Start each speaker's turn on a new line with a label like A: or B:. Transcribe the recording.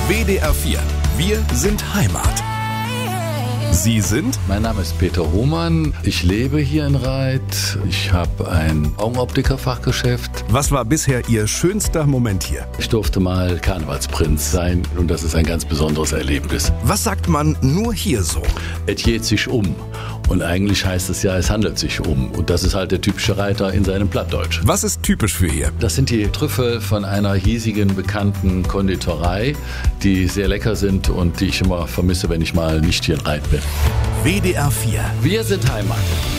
A: WDR 4. Wir sind Heimat. Sie sind?
B: Mein Name ist Peter Hohmann. Ich lebe hier in Reit. Ich habe ein Augenoptiker-Fachgeschäft.
A: Was war bisher Ihr schönster Moment hier?
B: Ich durfte mal Karnevalsprinz sein und das ist ein ganz besonderes Erlebnis.
A: Was sagt man nur hier so?
B: Es geht sich um. Und eigentlich heißt es ja, es handelt sich um. Und das ist halt der typische Reiter in seinem Plattdeutsch.
A: Was ist typisch für hier?
B: Das sind die Trüffel von einer hiesigen, bekannten Konditorei, die sehr lecker sind und die ich immer vermisse, wenn ich mal nicht hier in Reit bin.
A: WDR 4.
B: Wir sind Heimat.